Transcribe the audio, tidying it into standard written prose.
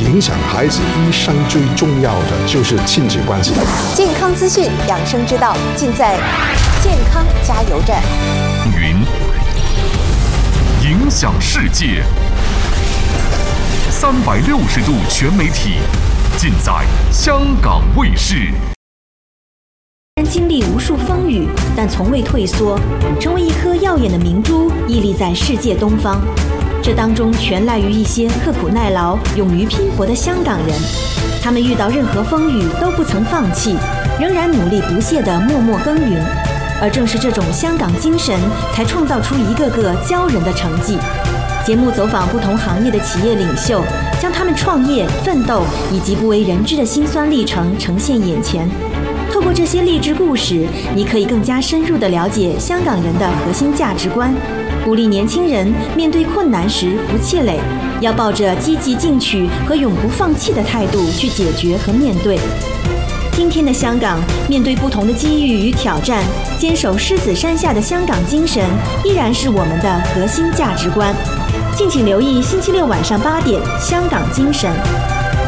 影响孩子一生最重要的就是亲子关系。 健康资讯、养生之道，尽在健康加油站。 影响世界，360度全媒体，尽在香港卫视。 经历无数风雨，但从未退缩，成为一颗耀眼的明珠，屹立在世界东方。这当中全赖于一些刻苦耐劳、勇于拼搏的香港人。他们遇到任何风雨都不曾放弃，仍然努力不懈地默默耕耘。而正是这种香港精神，才创造出一个个骄人的成绩。节目走访不同行业的企业领袖，将他们创业、奋斗以及不为人知的辛酸历程呈现眼前。透过这些励志故事，你可以更加深入地了解香港人的核心价值观，鼓励年轻人面对困难时不气馁，要抱着积极进取和永不放弃的态度去解决和面对。今天的香港，面对不同的机遇与挑战，坚守狮子山下的香港精神依然是我们的核心价值观。敬请留意星期六晚上8点《香港精神》。